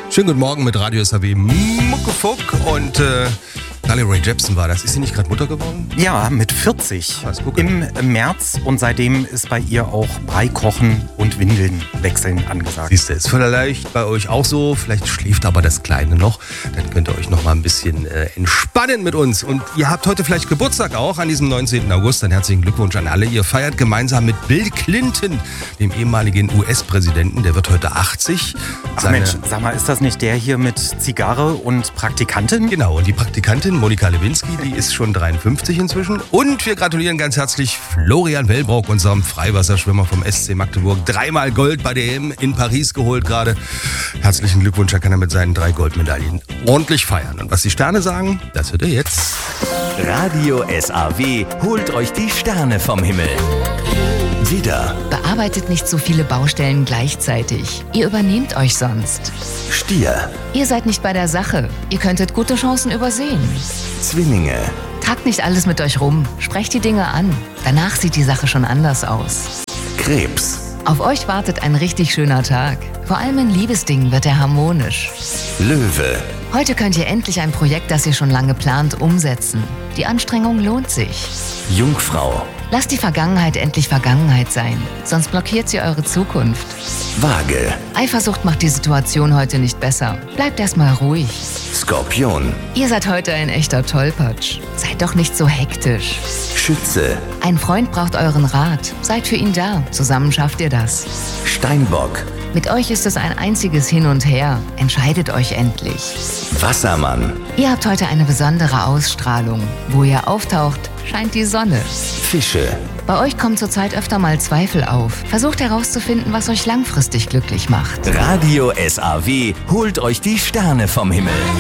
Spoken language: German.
Schönen guten Morgen mit Radio SAW Muckefuck und Carly Rae Jepsen war das. Ist sie nicht gerade Mutter geworden? Ja, mit 40 Was, gucke. im März und seitdem ist bei ihr auch Brei kochen und Windeln wechseln angesagt. Siehst du, ist vielleicht bei euch auch so. Vielleicht schläft aber das Kleine noch. Dann könnt ihr euch noch mal ein bisschen entspannen mit uns. Und ihr habt heute vielleicht Geburtstag auch an diesem 19. August. Dann herzlichen Glückwunsch an alle. Ihr feiert gemeinsam mit Bill Clinton, dem ehemaligen US-Präsidenten. Der wird heute 80. Ach Mensch, sag mal, ist das nicht der hier mit Zigarre und Praktikantin? Genau, und die Praktikantin Monika Lewinsky, die ist schon 53 inzwischen. Und wir gratulieren ganz herzlich Florian Wellbrock, unserem Freiwasserschwimmer vom SC Magdeburg. 3-mal Gold bei der EM in Paris geholt gerade. Herzlichen Glückwunsch, da kann er mit seinen 3 Goldmedaillen ordentlich feiern. Und was die Sterne sagen, das hört ihr jetzt. Radio SAW holt euch die Sterne vom Himmel. Widder, Bearbeitet nicht so viele Baustellen gleichzeitig. Ihr übernehmt euch sonst. Stier, Ihr seid nicht bei der Sache. Ihr könntet gute Chancen übersehen. Zwillinge, Tragt nicht alles mit euch rum. Sprecht die Dinge an. Danach sieht die Sache schon anders aus. Krebs, Auf euch wartet ein richtig schöner Tag. Vor allem in Liebesdingen wird er harmonisch. Löwe, Heute könnt ihr endlich ein Projekt, das ihr schon lange plant, umsetzen. Die Anstrengung lohnt sich. Jungfrau, Lasst die Vergangenheit endlich Vergangenheit sein, sonst blockiert sie eure Zukunft. Waage, Eifersucht macht die Situation heute nicht besser. Bleibt erstmal ruhig. Skorpion, Ihr seid heute ein echter Tollpatsch. Seid doch nicht so hektisch. Schütze, Ein Freund braucht euren Rat. Seid für ihn da. Zusammen schafft ihr das. Steinbock, Mit euch ist es ein einziges Hin und Her. Entscheidet euch endlich. Wassermann, Ihr habt heute eine besondere Ausstrahlung. Wo ihr auftaucht, scheint die Sonne. Fische, Bei euch kommen zurzeit öfter mal Zweifel auf. Versucht herauszufinden, was euch langfristig glücklich macht. Radio SAW holt euch die Sterne vom Himmel.